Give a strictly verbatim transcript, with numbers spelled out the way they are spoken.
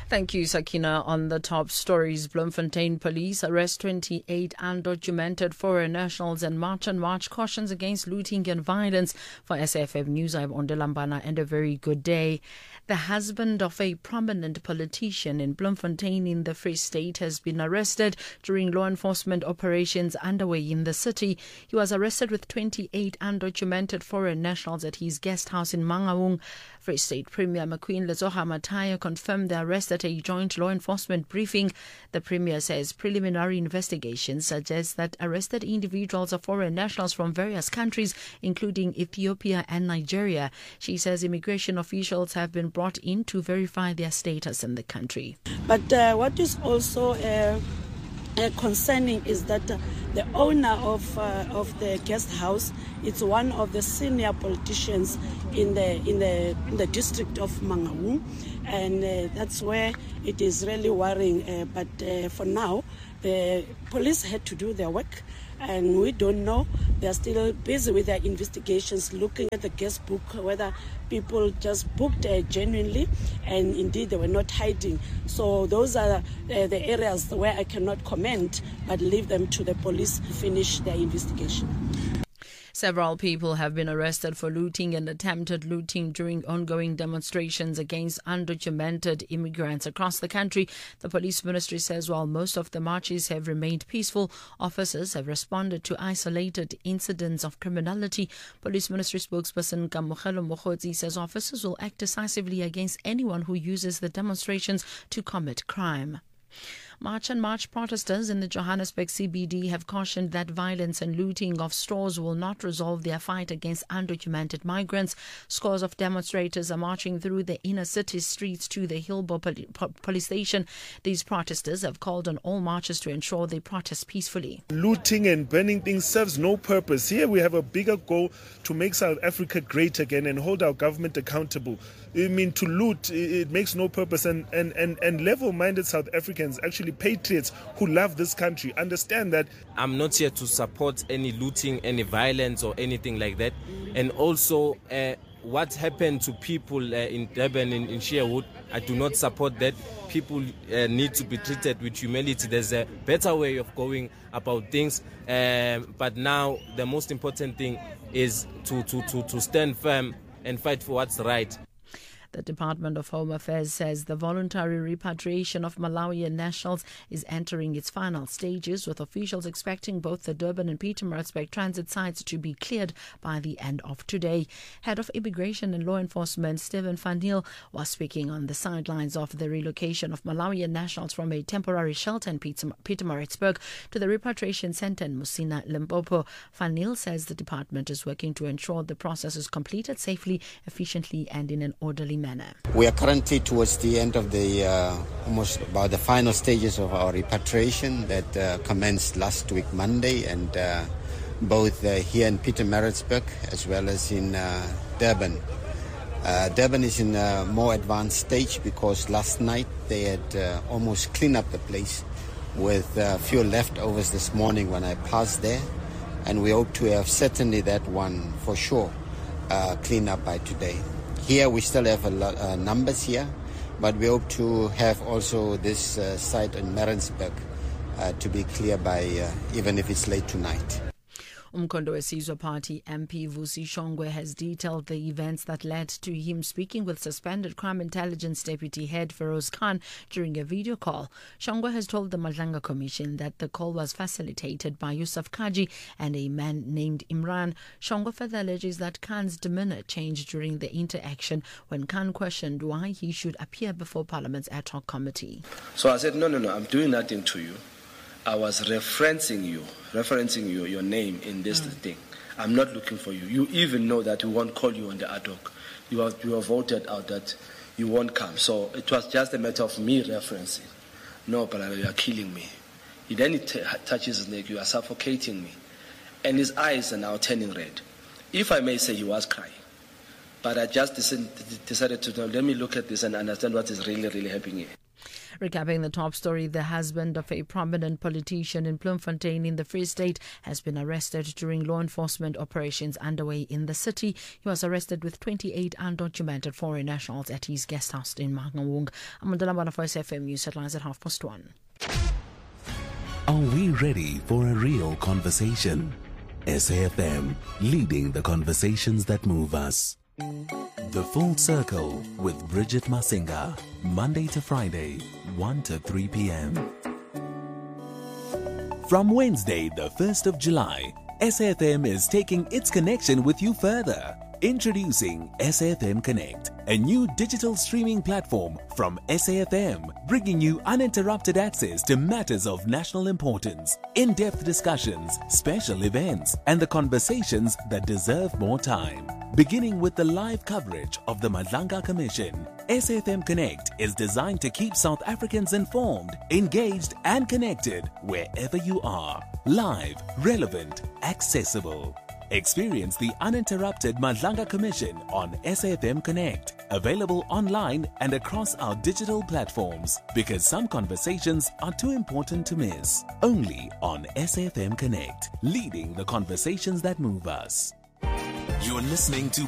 Thank you, Sakina. On the top stories, Bloemfontein police arrest twenty-eight undocumented foreign nationals and March and March cautions against looting and violence. For S F M News, I'm Ondelambana, and a very good day. The husband of a prominent politician in Bloemfontein in the Free State has been arrested during law enforcement operations underway in the city. He was arrested with twenty-eight undocumented foreign nationals at his guest house in Mangaung. Free State Premier McQueen Letsoha Mataya confirmed the arrest at a joint law enforcement briefing. The Premier says preliminary investigations suggest that arrested individuals are foreign nationals from various countries, including Ethiopia and Nigeria. She says immigration officials have been brought in to verify their status in the country. But uh, what is also uh, uh, concerning is that uh, the owner of uh, of the guest house is one of the senior politicians in the in the in the district of Mangaung, and uh, that's where it is really worrying. Uh, but uh, for now, the police had to do their work, and we don't know. They are still busy with their investigations, looking at the guest book, whether people just booked uh, genuinely, and indeed they were not hiding. So those are uh, the areas where I cannot comment, but leave them to the police to finish their investigation. Several people have been arrested for looting and attempted looting during ongoing demonstrations against undocumented immigrants across the country. The police ministry says while most of the marches have remained peaceful, officers have responded to isolated incidents of criminality. Police ministry spokesperson Kamogelo Mokhodzi says officers will act decisively against anyone who uses the demonstrations to commit crime. March and March protesters in the Johannesburg C B D have cautioned that violence and looting of stores will not resolve their fight against undocumented migrants. Scores of demonstrators are marching through the inner city streets to the Hillbrow poli- po- police station. These protesters have called on all marchers to ensure they protest peacefully. Looting and burning things serves no purpose. Here we have a bigger goal to make South Africa great again and hold our government accountable. I mean, to loot, it makes no purpose, and, and, and, and level-minded South Africans, actually patriots who love this country, understand that. I'm not here to support any looting, any violence or anything like that. And also, uh, what happened to people uh, in Durban, in, in Sherwood, I do not support that. People uh, need to be treated with humility. There's a better way of going about things. Uh, but now, the most important thing is to, to, to, to stand firm and fight for what's right. The Department of Home Affairs says the voluntary repatriation of Malawian nationals is entering its final stages, with officials expecting both the Durban and Pietermaritzburg transit sites to be cleared by the end of today. Head of Immigration and Law Enforcement Stephen Van Niel was speaking on the sidelines of the relocation of Malawian nationals from a temporary shelter in Pietermaritzburg to the repatriation centre in Musina, Limpopo. Van Niel says the department is working to ensure the process is completed safely, efficiently and in an orderly manner. We are currently towards the end of the uh, almost about the final stages of our repatriation that uh, commenced last week Monday, and uh, both uh, here in Pietermaritzburg as well as in uh, Durban. Uh, Durban is in a more advanced stage because last night they had uh, almost cleaned up the place with a few leftovers this morning when I passed there, and we hope to have certainly that one for sure uh, cleaned up by today. Here we still have a lot uh, numbers here, but we hope to have also this uh, site in Maritzburg uh, to be clear by uh, even if it's late tonight. Umkhonto weSizwe Party M P Vusi Shongwe has detailed the events that led to him speaking with suspended Crime Intelligence Deputy Head Feroz Khan during a video call. Shongwe has told the Madlanga Commission that the call was facilitated by Yusuf Kaji and a man named Imran. Shongwe further alleges that Khan's demeanor changed during the interaction when Khan questioned why he should appear before Parliament's ad hoc committee. So I said, no, no, no, I'm doing nothing to you. I was referencing you, referencing you, your name in this mm. thing. I'm not looking for you. You even know that we won't call you on the ad hoc. You have, you have voted out that you won't come. So it was just a matter of me referencing. No, but you are killing me. He then he t- touches his neck, you are suffocating me. And his eyes are now turning red. If I may say, he was crying. But I just decided to, let me look at this and understand what is really, really happening here. Recapping the top story, the husband of a prominent politician in Bloemfontein in the Free State has been arrested during law enforcement operations underway in the city. He was arrested with twenty-eight undocumented foreign nationals at his guest house in Mangaung. I'm on the Lambada for S F M News headlines at half past one. Are we ready for a real conversation? S A F M, leading the conversations that move us. The Full Circle with Bridget Masinga, Monday to Friday, one to three p.m. From Wednesday, the first of July, S A F M is taking its connection with you further. Introducing S A F M Connect, a new digital streaming platform from S A F M, bringing you uninterrupted access to matters of national importance, in-depth discussions, special events, and the conversations that deserve more time. Beginning with the live coverage of the Madlanga Commission, S A F M Connect is designed to keep South Africans informed, engaged, and connected wherever you are. Live, relevant, accessible. Experience the uninterrupted Madlanga Commission on S A F M Connect, available online and across our digital platforms, because some conversations are too important to miss. Only on S A F M Connect, leading the conversations that move us. You're listening to